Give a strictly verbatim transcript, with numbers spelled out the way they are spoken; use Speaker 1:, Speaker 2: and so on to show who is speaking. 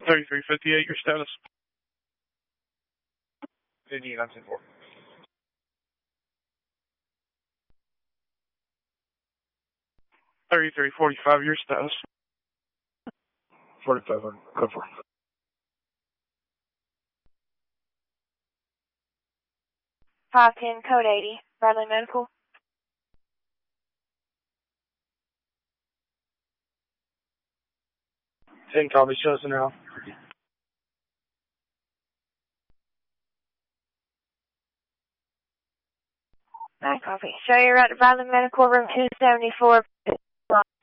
Speaker 1: thirty-three fifty-eight, your status.
Speaker 2: fifty-eight, I'm ten four.
Speaker 1: thirty-three forty-five, your status.
Speaker 2: forty-five, code four.
Speaker 3: five ten, code eighty, Bradley Medical.
Speaker 2: ten, copy, show us now.
Speaker 3: nine copy. Show you right to Bradley Medical, room two seventy-four.